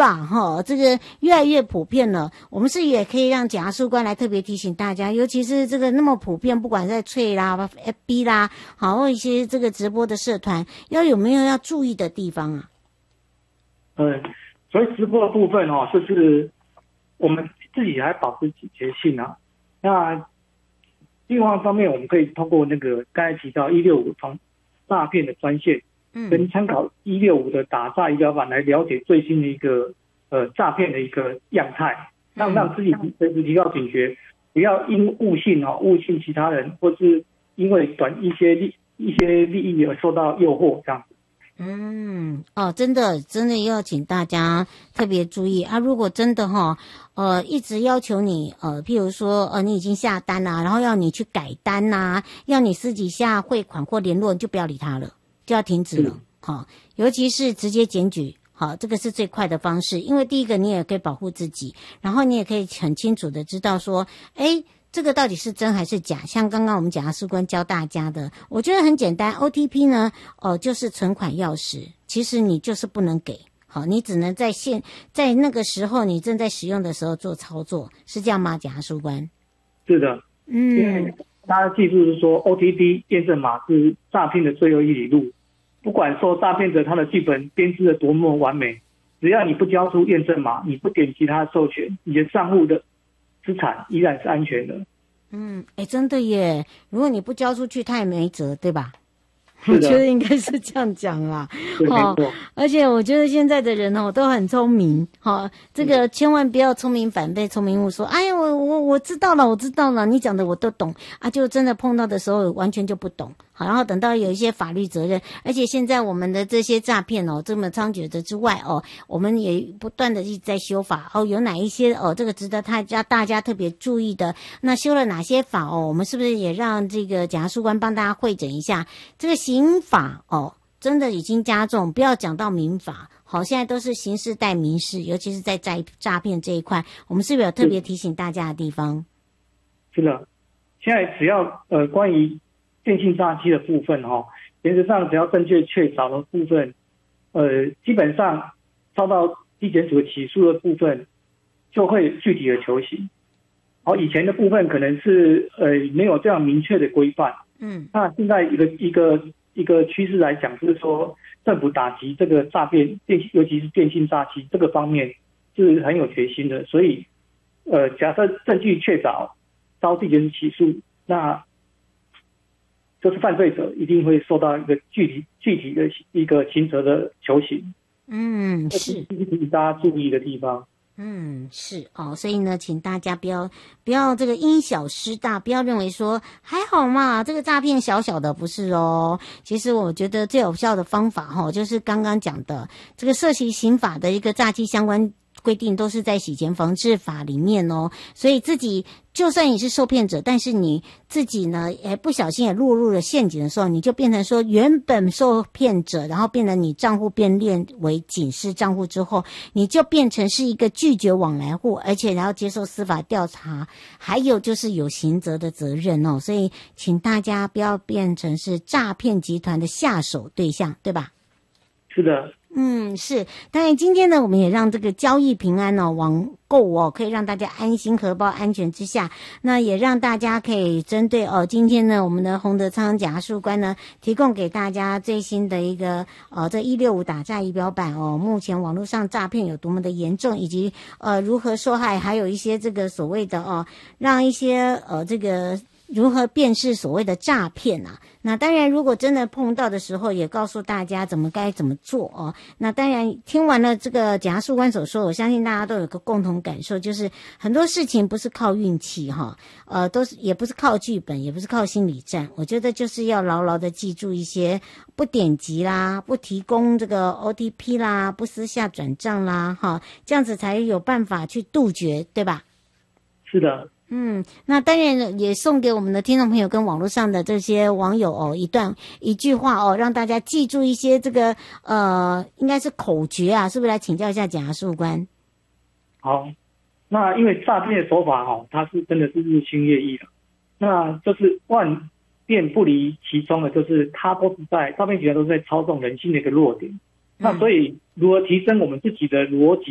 啦哈，这个越来越普遍了。我们是也可以让检察事务官来特别提醒大家，尤其是这个那么普遍，不管在脆啦、FB 啦，好或一些这个直播的社团，有没有要注意的地方啊？ 所以直播的部分就是我们自己还保持警觉性啊。那另外一方面，我们可以通过那个刚才提到165防诈骗的专线，跟参考165的打诈仪表板来了解最新的一个诈骗的一个样态，让自己随时提高警觉，不要因误信其他人，或是因为一些利益而受到诱惑这样子。 真的要请大家特别注意啊！如果真的一直要求你譬如说你已经下单啦，然后要你去改单啦，要你私底下汇款或联络，你就不要理他了，就要停止了。尤其是直接检举，这个是最快的方式，因为第一个你也可以保护自己，然后你也可以很清楚的知道说，这个到底是真还是假？像刚刚我们检察事官教大家的，我觉得很简单 ，OTP 呢，就是存款钥匙，其实你就是不能给，好，你只能在那个时候你正在使用的时候做操作，是这样吗？检察事官？ 是的，因为大家记住是说 OTP 验证码是诈骗的最后一里路，不管说诈骗者他的剧本编织的多么完美，只要你不交出验证码，你不点击他的授权，你的账户的资产依然是安全的。 真的耶！如果你不交出去，他也没辙，对吧？我觉得应该是这样讲啦。而且我觉得现在的人都很聪明，这个千万不要聪明反被聪明误，说哎呀我知道了，你讲的我都懂啊，就真的碰到的时候完全就不懂。好，然后等到有一些法律责任，而且现在我们的这些诈骗这么猖獗的之外我们也不断的一直在修法有哪一些这个值得大家特别注意的，那修了哪些法我们是不是也让这个检察事官帮大家汇整一下这个刑法真的已经加重，不要讲到民法，好，现在都是刑事带民事，尤其是在诈骗这一块，我们是不是有特别提醒大家的地方？ 是的，现在只要关于电信诈欺的部分原则上只要正确确凿的部分，基本上遭到地检署的起诉的部分，就会具体的求刑。以前的部分可能是没有这样明确的规范。那现在一个趋势来讲，就是说政府打击这个诈骗尤其是电信诈欺这个方面是很有决心的，所以假设证据确凿遭地检署起诉，那就是犯罪者一定会受到一个具体的一个刑责的求刑。 是大家注意的地方。 是所以呢，请大家不要这个因小失大，不要认为说还好嘛，这个诈骗小小的，不是其实我觉得最有效的方法就是刚刚讲的这个涉及刑法的一个诈欺相关规定都是在洗钱防治法里面所以自己就算你是受骗者，但是你自己呢不小心也落入了陷阱的时候，你就变成说原本受骗者，然后变成你账户变列为警示账户之后，你就变成是一个拒绝往来户，而且然后接受司法调查，还有就是有刑责的责任所以请大家不要变成是诈骗集团的下手对象，对吧？ 是的。 是。当然今天呢，我们也让这个交易平安网购可以让大家安心荷包安全之下，那也让大家可以针对今天呢，我们的洪德昌检察事务官呢，提供给大家最新的一个这165打诈仪表板目前网络上诈骗有多么的严重，以及如何受害，还有一些这个所谓的让一些这个如何辨识所谓的诈骗啊。那当然如果真的碰到的时候，也告诉大家该怎么做那当然听完了这个检察事官所说，我相信大家都有个共同感受，就是很多事情不是靠运气也不是靠剧本，也不是靠心理战，我觉得就是要牢牢的记住一些不点击啦，不提供这个 OTP 啦，不私下转账啦这样子才有办法去杜绝，对吧？ 是的。 那当然也送给我们的听众朋友跟网络上的这些网友一句话让大家记住一些这个应该是口诀啊，是不是来请教一下检察事务官？ 好，那因为诈骗的手法它是真的是日新月异的，那就是万变不离其中的，就是它都是在诈骗集团都是在操纵人性的一个弱点。那所以如何提升我们自己的逻辑